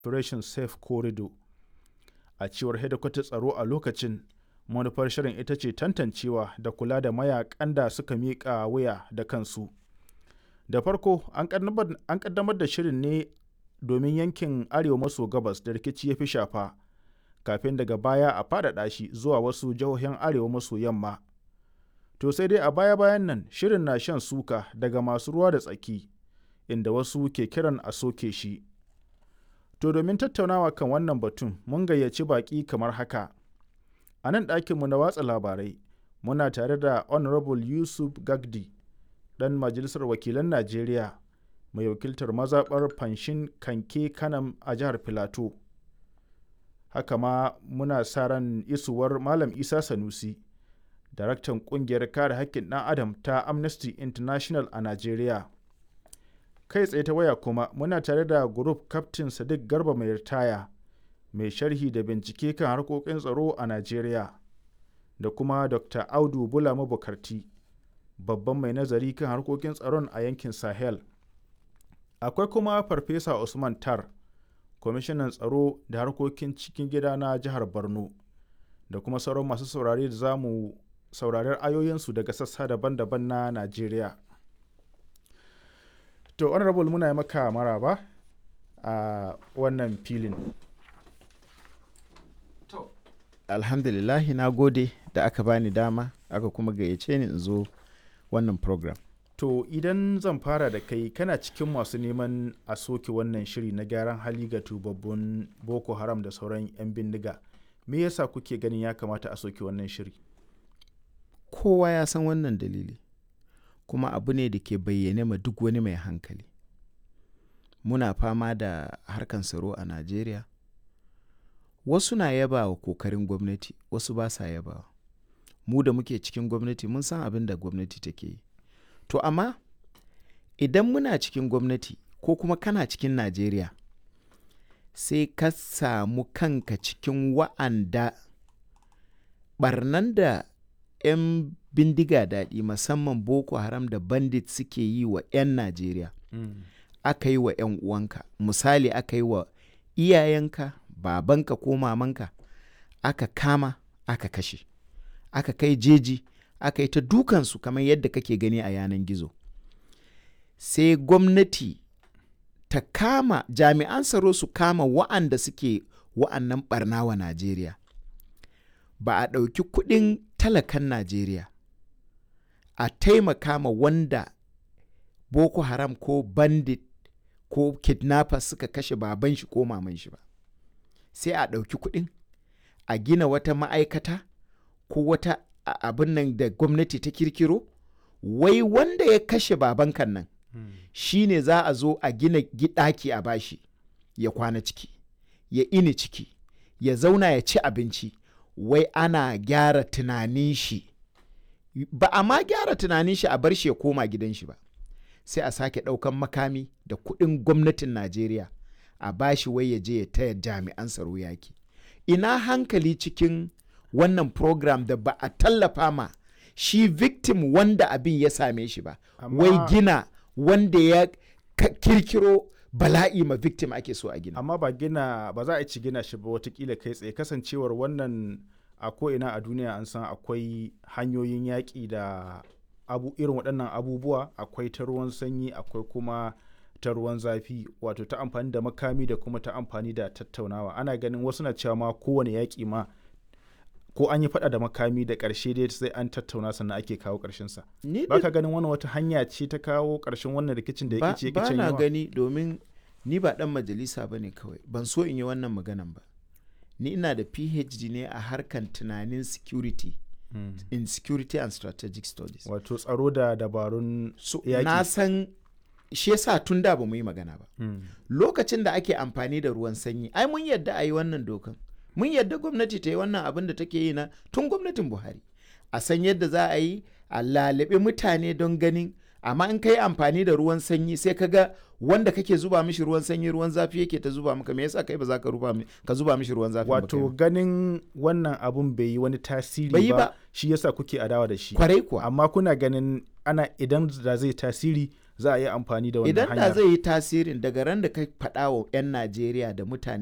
Operation Safe Corridor. A cewar hedikwatar tsaro a lokacin, manufar shirin ita ce tantancewa da kula da mayakan da suka miƙa wuya da kansu. Da farko an ƙaddamar da shirin ne domin yankin arewa maso gabas da rikici ya fi shafa, kafin daga baya a faɗaɗa shi zuwa wasu jihohin arewa maso yamma. To sai dai a baya-bayan nan shirin na shan suka daga masu ruwa da tsaki, inda wasu ke kiran a soke shi. To domin tattaunawa kan wannan batun mun gayyaci baƙi kamar haka. A nan ɗakinmu na watsa labarai muna tare da Honorable Yusuf Gagdi, ɗan Majalisar Wakilan Najeriya, mai wakiltar mazaɓar Fanshin Kanke Kanam a jihar Filato. Haka ma muna sa ran isuwar Malam Isa Sanusi, daraktan ƙungiyar kare haƙƙin ɗan Adam ta Amnesty International a Najeriya. Kai tsaye ta waya kuma muna tare da Group Captain Sadiq Garba mai ritaya, mai sharhi da bincike kan harkokin tsaro a Najeriya, da kuma Dr. Audu Bula Mabukarti, babban mai nazari kan harkokin tsaron a yankin Sahel. Akwai kuma Farfesa Usman Tar, kwamishinan tsaro da harkokin cikin gida na jihar Borno, da kuma sauran masu saurare da za mu saurari ayoyinsu daga sassa daban-daban na Najeriya. To, Honorable muna yi maka maraba a wannan filin. Alhamdulillahi, na gode da aka bani dama aka kuma gayyace ni in zo wannan program. To idan zan fara da kai, kana cikin masu neman a soke wannan shiri na gyaran hali ga tubabbun Boko Haram da sauran 'yan bindiga. Me yasa kuke ganin ya kamata a soke wannan shiri? Kowa ya san wannan dalili, kuma abu ne da ke bayyane ma duk wani mai hankali. Muna fama da harkan tsaro a Najeriya. Wasu na yaba wa kokarin gwamnati, wasu ba sa yaba. Mu da muke cikin gwamnati mun san abin da gwamnati take yi. To amma idan muna cikin gwamnati ko kuma kana cikin Najeriya, sai ka samu kanka cikin wa'anda barnan da 'yan bindiga daɗi musamman Boko Haram da bandit suke yi wa 'yan Najeriya. Aka yi wa 'yan uwanka, misali aka yi wa iyayenka, babanka ko mamanka, aka kama aka kashe, aka kai jeji, aka yi ta dukansu kamar yadda kake gani a yanan gizo. Sai gwamnati ta kama, jami'an tsaro su kama wa'anda suke wa'annan barna wa Najeriya. Ba a ɗauki kuɗin talakan Najeriya a taimaka ma wanda Boko Haram ko bandit ko kidnappers suka kashe baban shi ko maman shi ba. Sai a ɗauki kuɗin a gina wata ma'aikata ko wata abin nan da gwamnati ta kirkiro, wai wanda ya kashe babankan nan shi ne za a zo a gina ɗaki a bashi ya kwana ciki, ya ini ciki, ya zauna ya ci abinci, wai ana gyara tunanin shi. Ba a ma gyara tunanin shi a bar shi ya koma gidan shi ba, sai a sake ɗaukan makami da kuɗin gwamnatin Najeriya a bashi wai ya je ya taya jami'an tsaro yaki. Ina hankali cikin wannan program da ba a tallafa ma shi victim wanda abin ya same shi ba, wai gina wanda ya kirkiro bala'i ma victim ake so a gina. Amma ba za a ci gina shi ba watakila kai tsaye, kasancewar wannan a ko'ina a duniya an san akwai hanyoyin yaƙi da irin waɗannan abubuwa. Akwai ta ruwan sanyi, akwai kuma ta ruwan zafi, wato ta amfani da makami da kuma ta amfani da tattaunawa. Ana ganin wasu na cewa ma kowane yaƙi ma ko an yi faɗa da makami da ƙarshe dai sai an tattauna sannan ake kawo ƙarshensa. Ba ka ganin wannan wata hanya ce ta kawo ƙarshen wannan rikicin da yake ce ba na gani, domin ni ba ɗan majalisa ba ne kawai, ban so in yi wannan maganan ba. Ni ina da PhD ne a harkan tunanin security, in security and strategic studies. Wato tsaro da dabarun yaƙi. Na san shi yasa tun da ba mu yi magana ba. Lokacin da ake amfani da ruwan sanyi, ai mun yadda a yi wannan dokan. Mun yadda gwamnati ta yi wannan abin da take yi na tun gwamnatin Buhari. A san yadda za a yi a lalabe mutane don ganin, amma in ka yi amfani da ruwan sanyi sai ka ga wanda kake zuba mishi ruwan sanyi ruwan zafi yake ta zuba maka, me yasa kai ba za ka zuba mishi ruwan zafi ba? Wato ganin wannan abun bai yi wani tasiri ba, shi yasa kuke adawa da shi. Kwarai kuwa. Amma kuna ganin idan da zai tasiri za a yi amfani da wannan idan da hanyar. zai yi tasirin daga ran da ka faɗa wa 'yan Najeriya da mutane